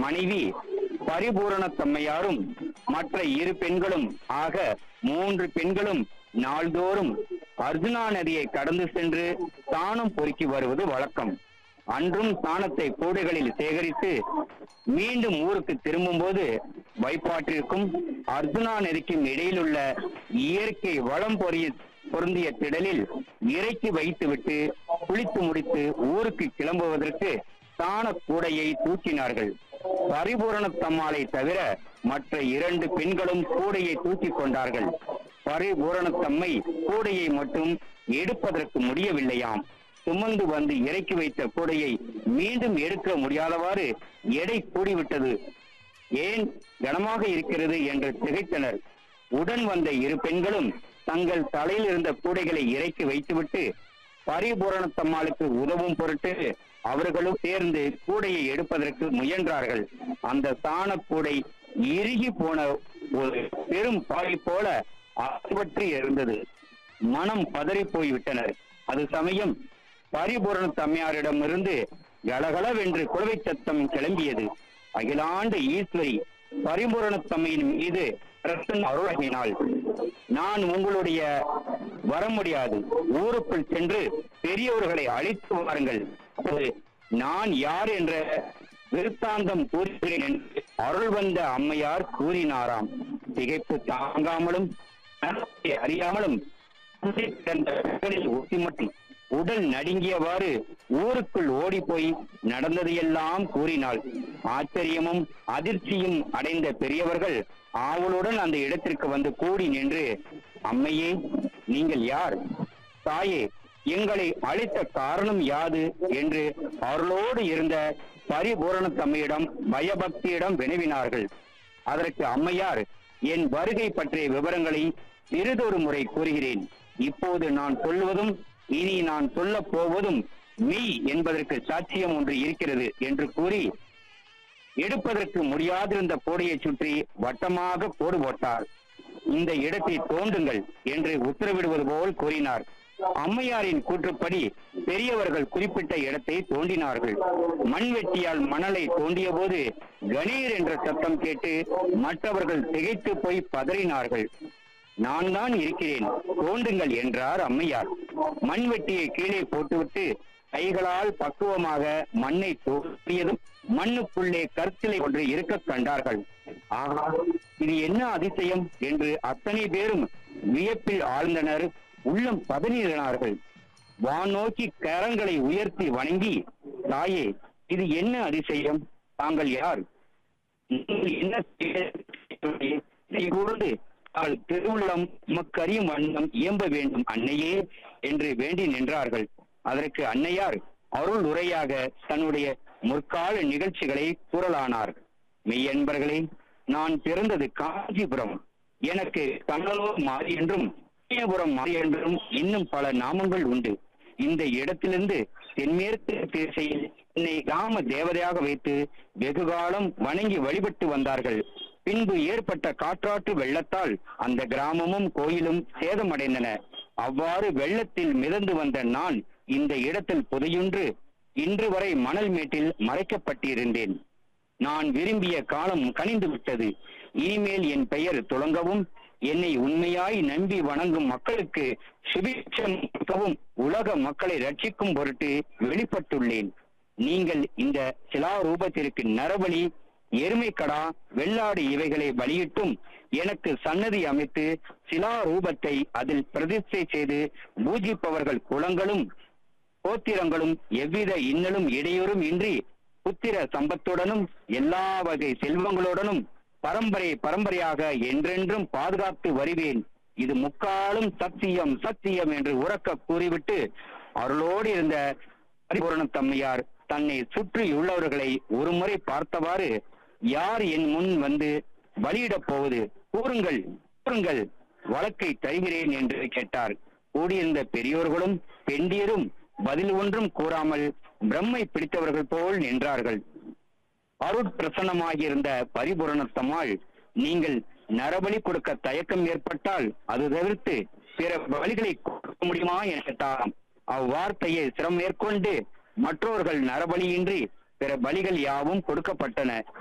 மனைவி பரிபூரணத்தம்மையாரும் மற்ற இரு பெண்களும் ஆக 3 பெண்களும் நாள்தோறும் அர்ஜுனா நதியை கடந்து சென்று சாணம் பொறுக்கி வருவது வழக்கம். அன்றும் சாணத்தை கூடைகளில் சேகரித்து மீண்டும் ஊருக்கு திரும்பும்போது வைப்பாற்றிற்கும் அர்ஜுனா நதிக்கும் இடையிலுள்ள இயற்கை வளம் பொருந்திய திடலில் இறக்கி வைத்துவிட்டு குளித்து முடித்து ஊருக்கு கிளம்புவதற்கு சாண கூடையை தூக்கினார்கள். பரிபூரணத்தம்மாளை தவிர மற்ற 2 பெண்களும் கூடையை தூக்கி கொண்டார்கள். பரிபூரணத்தம்மை கூடையை மட்டும் எடுப்பதற்கு முடியவில்லையாம். சுமந்து வந்து இறக்கி வைத்த கூடையை மீண்டும் எடுக்க முடியாதவாறு எடை கூடிவிட்டது. ஏன் கனமாக இருக்கிறது என்று திகைத்தனர். உடன் வந்த 2 பெண்களும் தங்கள் தலையில் இருந்த கூடைகளை இறக்கி வைத்துவிட்டு பரிபூரணத்தம்மாளுக்கு உதவும் பொருட்டு அவர்களும் சேர்ந்து கூடையை எடுப்பதற்கு முயன்றார்கள். அந்த சாண கூடை இறுகி போன ஒரு பெரும் பாய் போல அகற்றி இருந்தது. மனம் பதறி போய்விட்டனர். அது சமயம் பரிபூரணத்தம்மையாரிடமிருந்து கலகலவென்று குலவை சத்தம் கிளம்பியது. அகிலாண்ட ஈஸ்வரி பரிபூரணத்தம்மையின் மீது அருளாகினாள். நான் உங்களுடைய வர முடியாது, ஊருக்குள் சென்று பெரியவர்களை அழைத்து வாருங்கள், நான் யார் என்ற விருத்தாந்தம் கூறுகிறேன் என்று அருள் வந்த அம்மையார் கூறினாராம். திகைப்பு தாங்காமலும் அறியாமலும் ஒட்டிமட்டி உடல் நடுங்கியவாறு ஊருக்குள் ஓடி போய் நடந்ததையெல்லாம் கூறினாள். ஆச்சரியமும் அதிர்ச்சியும் அடைந்த பெரியவர்கள் ஆவலுடன் அந்த இடத்திற்கு வந்து கூடி நின்று, அம்மையே, நீங்கள் யார்? தாயே, எங்களை அழைத்த காரணம் யாது என்று அவர்களோடு இருந்த பரிபூரணத்தம்மையிடம் பயபக்தியிடம் வினவினார்கள். அதற்கு அம்மையார், என் வருகை பற்றிய விவரங்களை சிறிதொரு முறை கூறுகிறேன். இப்போது நான் சொல்வதும் இனி நான் சொல்ல போவதும் மெய் என்பதற்கு சாட்சியம் ஒன்று இருக்கிறது என்று கூறி எடுப்பதற்கு முடியாதிருந்த கோடையை சுற்றி வட்டமாக கோடு போட்டார். இந்த இடத்தை தோண்டுங்கள் என்று உத்தரவிடுவது போல் கூறினார். அம்மையாரின் கூற்றுப்படி பெரியவர்கள் குறிப்பிட்ட இடத்தை தோண்டினார்கள். மண்வெட்டியால் மணலை தோண்டிய போது கணீர் என்ற சத்தம் கேட்டு மற்றவர்கள் திகைத்து போய் பதறினார்கள். நான் தான் இருக்கிறேன், தோண்டுங்கள் என்றார் அம்மையார். மண்வெட்டியை கீழே போட்டுவிட்டு கைகளால் பக்குவமாக மண்ணை தோண்டியதும் மண்ணுக்குள்ளே கற்சிலை ஒன்று இருக்க கண்டார்கள். ஆகா, இது என்ன அதிசயம் என்று அத்தனை பேரும் வியப்பில் ஆழ்ந்தனர். உள்ளம் பதறினார்கள். வானோக்கி கரங்களை உயர்த்தி வணங்கி, தாயே, இது என்ன அதிசயம்? தாங்கள் யார்? என்ன கூர்ந்து திருவுள்ளம் மக்கறியும் வண்ணம் இயம்ப வேண்டும் அன்னையே என்று வேண்டி நின்றார்கள். அதற்கு அன்னையார் அருள் உரையாக தன்னுடைய முற்கால நிகழ்ச்சிகளை கூறலானார். மெய்யன்பர்களே, நான் பிறந்தது காஞ்சிபுரம். எனக்கு கண்ணலூர் மாறி என்றும் புரம் மாறி என்றும் இன்னும் பல நாமங்கள் உண்டு. இந்த இடத்திலிருந்து தென்மேற்கு திசையில் என்னை கிராம தேவதையாக வைத்து வெகுகாலம் வணங்கி வழிபட்டு வந்தார்கள். பின்பு ஏற்பட்ட காற்றாற்று வெள்ளத்தால் அந்த கிராமமும் கோயிலும் சேதமடைந்தன. அவ்வாறு வெள்ளத்தில் மிதந்து வந்த நான் இந்த இடத்தில் புதையுன்று இன்று வரை மணல் மேட்டில் மறைக்கப்பட்டிருந்தேன். நான் விரும்பிய காலம் கனிந்து விட்டது. இனிமேல் என் பெயர் துளங்கவும் என்னை உண்மையாய் நம்பி வணங்கும் மக்களுக்கு சுபிட்சம் உலக மக்களை ரட்சிக்கும் பொருட்டு வெளிப்பட்டுள்ளேன். நீங்கள் இந்த சிலா ரூபத்திற்கு நரபலி, எருமைக்கடா, வெள்ளாடு இவைகளை பலியிட்டும் எனக்கு சன்னதி அமைத்து சிலா ரூபத்தை அதில் பிரதிஷ்டை செய்து பூஜிப்பவர்கள் குலங்களும் கோத்திரங்களும் எவ்வித இன்னலும் இடையூறும் இன்றி புத்திர சம்பத்துடனும் எல்லா வகை செல்வங்களுடனும் பரம்பரையாக என்றென்றும் பாதுகாத்து வருவேன். இது முக்காலும் சத்தியம் சத்தியம் என்று உரக்க கூறிவிட்டு அருளோடு இருந்த பரிபூரணத்தம்மையார் தன்னை சுற்றியுள்ளவர்களை ஒரு முறை பார்த்தவாறு, யார் என் முன் வந்து பலியிடப் போவது? கூறுங்கள், கூறுங்கள், வழக்கை தருகிறேன் என்று கேட்டார். கூடியிருந்த பெரியோர்களும் பெண்டியரும் பதில் ஒன்றும் கூறாமல் பிரம்மை பிடித்தவர்கள் போல் நின்றார்கள். அருட்பிரசன்னமாகியிருந்த பரிபூரணத்தம்மாள், நீங்கள் நரபலி கொடுக்க தயக்கம் ஏற்பட்டால் அது தவிர்த்து பிற பலிகளை கொடுக்க முடியுமா என கேட்டாராம். அவ்வார்த்தையை சிரம் மேற்கொண்டு மற்றவர்கள் நரபலியின்றி பிற பலிகள் யாவும் கொடுக்கப்பட்டன.